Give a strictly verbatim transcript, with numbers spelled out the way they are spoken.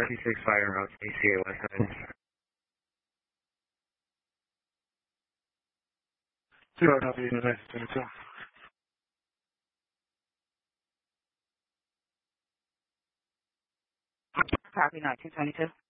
ninety-six Fire Route, A C A West Side. Zero W nineteen twenty-two. Copy nineteen twenty-two.